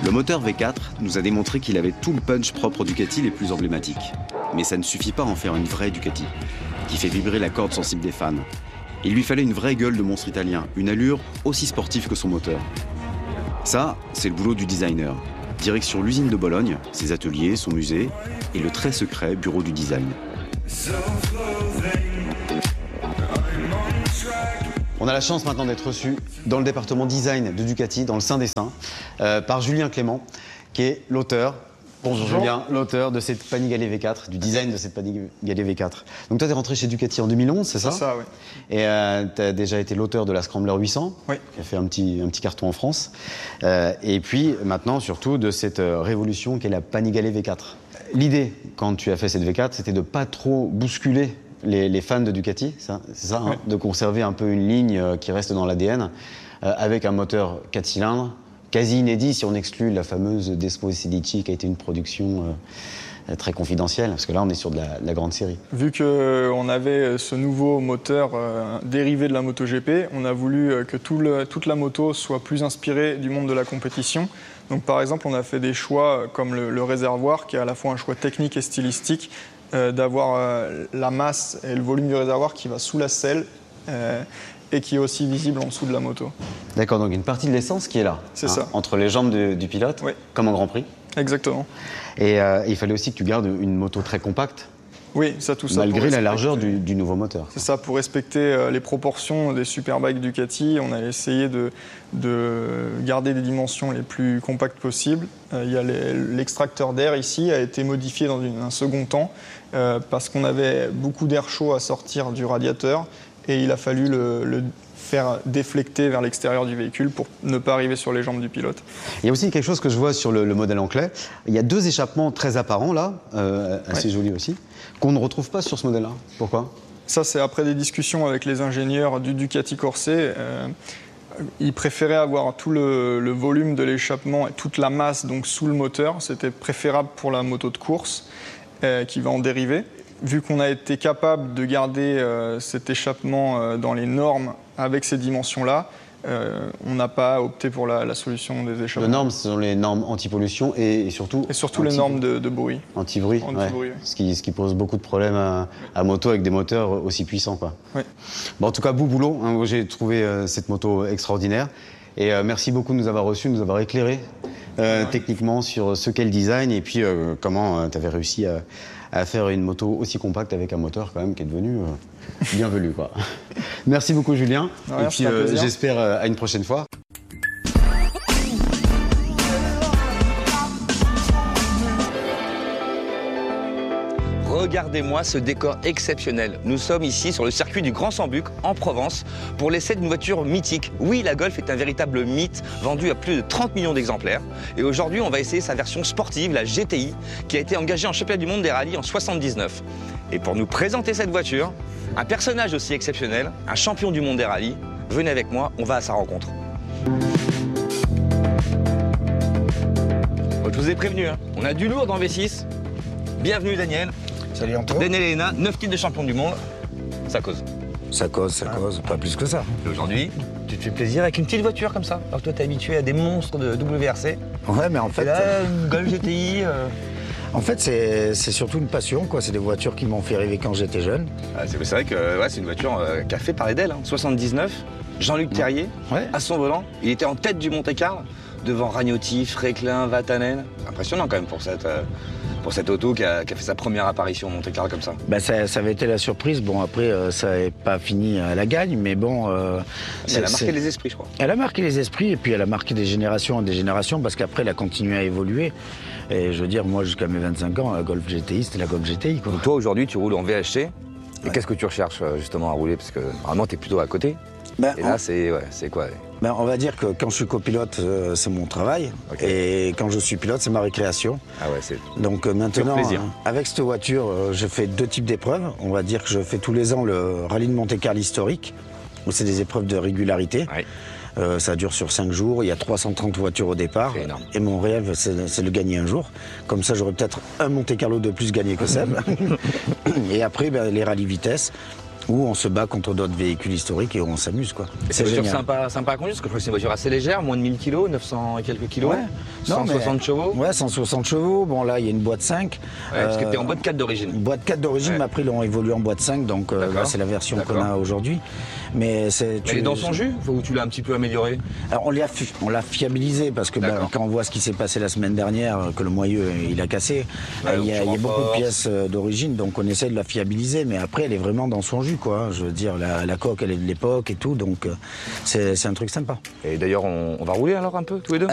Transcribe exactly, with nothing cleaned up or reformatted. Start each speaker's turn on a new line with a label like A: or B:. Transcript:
A: Le moteur V quatre nous a démontré qu'il avait tout le punch propre aux Ducati les plus emblématiques. Mais ça ne suffit pas à en faire une vraie Ducati, qui fait vibrer la corde sensible des fans. Il lui fallait une vraie gueule de monstre italien, une allure aussi sportive que son moteur. Ça, c'est le boulot du designer. Direction l'usine de Bologne, ses ateliers, son musée et le très secret bureau du design. On a la chance maintenant d'être reçu dans le département design de Ducati, dans le Saint des Saints, euh, par Julien Clément, qui est l'auteur, bonjour Julien, l'auteur de cette Panigale V quatre, du design de cette Panigale V quatre. Donc toi, tu es rentré chez Ducati en deux mille onze, c'est ça?
B: C'est ça, oui.
A: Et euh, tu as déjà été l'auteur de la Scrambler huit cents,
B: oui,
A: qui a fait un petit, un petit carton en France. Euh, et puis maintenant, surtout, de cette euh, révolution qu'est la Panigale V quatre. L'idée, quand tu as fait cette V quatre, c'était de ne pas trop bousculer Les, les fans de Ducati, c'est ça, hein,
B: ouais.
A: De conserver un peu une ligne euh, qui reste dans l'A D N, euh, avec un moteur quatre cylindres, quasi inédit si on exclut la fameuse Desmo Sedici qui a été une production euh, très confidentielle, parce que là on est sur de la, de la grande série.
B: Vu qu'on avait ce nouveau moteur euh, dérivé de la MotoGP, on a voulu que tout le, toute la moto soit plus inspirée du monde de la compétition. Donc par exemple, on a fait des choix comme le, le réservoir, qui est à la fois un choix technique et stylistique, Euh, d'avoir euh, la masse et le volume du réservoir qui va sous la selle euh, et qui est aussi visible en dessous de la moto.
A: D'accord, donc une partie de l'essence qui est là,
B: c'est
A: hein,
B: ça,
A: entre les jambes de, du pilote,
B: oui,
A: comme en Grand Prix.
B: Exactement.
A: Et euh, il fallait aussi que tu gardes une moto très compacte.
B: Oui, ça, tout ça.
A: Malgré la largeur du, du nouveau moteur.
B: C'est ça, pour respecter euh, les proportions des superbikes Ducati, on a essayé de, de garder des dimensions les plus compactes possibles. Euh, il y a les, l'extracteur d'air ici a été modifié dans une, un second temps euh, parce qu'on avait beaucoup d'air chaud à sortir du radiateur et il a fallu le, le faire déflecter vers l'extérieur du véhicule pour ne pas arriver sur les jambes du pilote.
A: Il y a aussi quelque chose que je vois sur le, le modèle en clé. Il y a deux échappements très apparents là, euh, assez ouais. jolis aussi, qu'on ne retrouve pas sur ce modèle-là. Pourquoi ?
B: Ça, c'est après des discussions avec les ingénieurs du Ducati Corset. Euh, ils préféraient avoir tout le, le volume de l'échappement et toute la masse donc sous le moteur. C'était préférable pour la moto de course euh, qui va en dériver. Vu qu'on a été capable de garder euh, cet échappement euh, dans les normes avec ces dimensions-là, euh, on n'a pas opté pour la, la solution des échappements.
A: Les normes, ce sont les normes anti-pollution et, et surtout...
B: Et surtout
A: anti-
B: les normes de, de bruit.
A: Anti-bruit,
B: anti
A: ouais.
B: bruit, oui.
A: ce, qui, ce qui pose beaucoup de problèmes à, à moto avec des moteurs aussi puissants, quoi.
B: Oui.
A: Bon, en tout cas, beau boulot. Hein, j'ai trouvé euh, cette moto extraordinaire. Et euh, merci beaucoup de nous avoir reçus, de nous avoir éclairés euh, ouais. techniquement sur ce qu'est le design et puis euh, comment euh, tu avais réussi à, à faire une moto aussi compacte avec un moteur quand même qui est devenu euh, bienvenu, quoi. Merci beaucoup, Julien.
B: Ouais,
A: et puis euh, j'espère euh, à une prochaine fois.
C: Regardez-moi ce décor exceptionnel. Nous sommes ici sur le circuit du Grand Sambuc, en Provence, pour l'essai d'une voiture mythique. Oui, la Golf est un véritable mythe, vendu à plus de trente millions d'exemplaires. Et aujourd'hui, on va essayer sa version sportive, la G T I, qui a été engagée en championnat du monde des rallyes en soixante-dix-neuf. Et pour nous présenter cette voiture, un personnage aussi exceptionnel, un champion du monde des rallyes. Venez avec moi, on va à sa rencontre. Bon, je vous ai prévenu, hein, on a du lourd dans V six. Bienvenue Daniel.
D: Salut Anto.
C: Daniel Elena, neuf titres de champion du monde, ça cause.
D: Ça cause, ça ah. cause, pas plus que ça.
C: Et aujourd'hui, tu te fais plaisir avec une petite voiture comme ça. Alors que toi, t'es habitué à des monstres de W R C.
D: Ouais, mais en fait...
C: Et là, une Golf G T I... Euh...
D: En fait, c'est surtout une passion, quoi. C'est des voitures qui m'ont fait rêver quand j'étais jeune.
C: Ah, c'est vrai que ouais, c'est une voiture euh, qui a fait parler d'elle. Hein. soixante-dix-neuf, Jean-Luc ouais. Terrier, ouais. à son volant. Il était en tête du Monte-Carlo, devant Ragnotti, Fréclin, Vatanen. C'est impressionnant quand même pour cette... Euh... pour cette auto qui a, qui a fait sa première apparition au Monte-Carlo comme ça.
D: Bah ça, ça avait été la surprise. Bon, après, euh, ça n'avait pas fini à la gagne, mais bon... Euh,
C: mais elle a marqué les esprits, je crois.
D: Elle a marqué les esprits, et puis elle a marqué des générations et des générations, parce qu'après, elle a continué à évoluer. Et je veux dire, moi, jusqu'à mes vingt-cinq ans, la Golf G T I, c'était la Golf G T I, quoi.
C: Donc toi, aujourd'hui, tu roules en V H C. Et ouais. qu'est-ce que tu recherches, justement, à rouler? Parce que, normalement, tu es plutôt à côté. Ben, et là, on... c'est ouais, quoi?
D: Ben, on va dire que quand je suis copilote, euh, c'est mon travail. Okay. Et quand je suis pilote, c'est ma récréation.
C: Ah ouais, c'est.
D: Donc euh, maintenant, euh, avec cette voiture, euh, je fais deux types d'épreuves. On va dire que je fais tous les ans le rallye de Monte-Carlo historique, où c'est des épreuves de régularité. Ouais. Euh, ça dure sur cinq jours, il y a trois cent trente voitures au départ. Et mon rêve, c'est de le gagner un jour. Comme ça, j'aurais peut-être un Monte-Carlo de plus gagné que Seb. Et après, ben, les rallyes vitesse. où on se bat contre d'autres véhicules historiques et où on s'amuse, quoi.
C: C'est une voiture sympa, sympa à conduire, parce que je crois que c'est une voiture assez légère, moins de mille kilos, neuf cents et quelques kilos,
D: ouais.
C: cent soixante
D: mais,
C: chevaux.
D: Ouais, cent soixante chevaux. Bon, là, il y a une boîte cinq.
C: Ouais, euh, parce que tu es en boîte quatre d'origine.
D: Boîte quatre d'origine, ouais. Mais après, ils l'ont évolué en boîte cinq, donc euh, là, c'est la version qu'on a aujourd'hui. Mais c'est.
C: Elle est dans son jus ou tu l'as un petit peu amélioré?
D: Alors, on l'a on l'a fiabilisé, parce que bah, quand on voit ce qui s'est passé la semaine dernière, que le moyeu, il a cassé, ouais, il y a, il y a beaucoup de pièces d'origine, donc on essaie de la fiabiliser, mais après, elle est vraiment dans son jus, quoi. Je veux dire, la, la coque, elle est de l'époque et tout, donc c'est un truc sympa.
C: Et d'ailleurs, on, on va rouler alors un peu, tous les deux?